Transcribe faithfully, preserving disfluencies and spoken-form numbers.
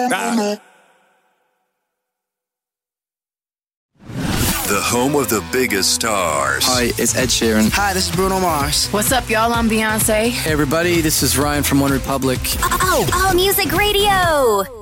Nah. The home of the biggest stars. Hi, it's Ed Sheeran. Hi, this is Bruno Mars. What's up, y'all? I'm Beyonce. Hey, everybody, this is Ryan from One Republic. Oh, oh, Music Radio.